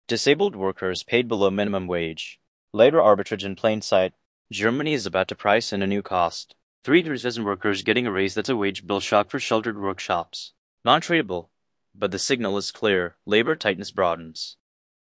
Disabled workers paid below minimum wage. Labor arbitrage in plain sight. Germany is about to price in a new cost. 3,000 workers getting a raise that's a wage bill shock for sheltered workshops. Non-tradable. But the signal is clear. Labor tightness broadens.